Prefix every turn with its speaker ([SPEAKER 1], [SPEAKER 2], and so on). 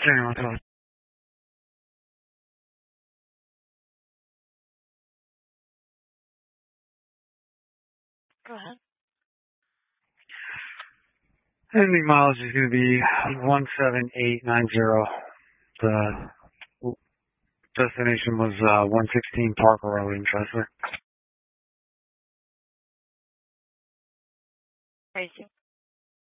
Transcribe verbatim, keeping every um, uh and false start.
[SPEAKER 1] General code.
[SPEAKER 2] Go ahead.
[SPEAKER 1] Ending mileage is going to be one seven eight nine zero. The destination was uh, one sixteen Parker Road in Chester.
[SPEAKER 2] Crazy.